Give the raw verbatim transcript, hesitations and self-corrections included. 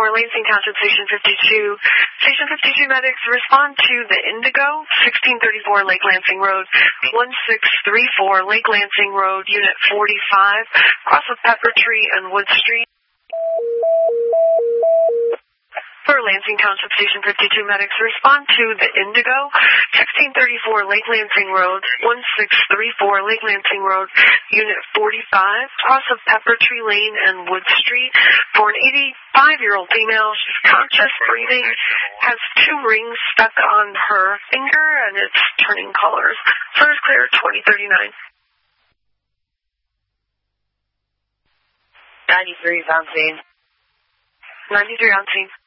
Lansing Township Station fifty-two. Station fifty-two medics, respond to the Indigo, sixteen thirty-four Lake Lansing Road, one six three four Lake Lansing Road, Unit forty-five, cross of Pepper Tree and Wood Street. For Lansing Township Station fifty-two medics, respond to the Indigo, sixteen thirty-four Lake Lansing Road, one six three four Lake Lansing Road, Unit forty-five, cross of Pepper Tree Lane and Wood Street, for an eighty-five-year-old female. She's conscious, breathing, has two rings stuck on her finger, and it's turning colors. First clear, twenty thirty-nine. ninety-three on scene. ninety-three on scene.